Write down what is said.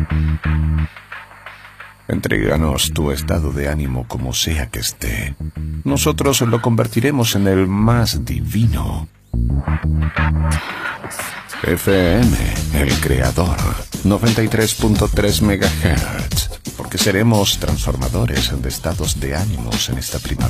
Entréganos tu estado de ánimo como sea que esté. Nosotros lo convertiremos en el más divino. FM, el creador, 93.3 MHz. Porque seremos transformadores de estados de ánimos en esta primavera.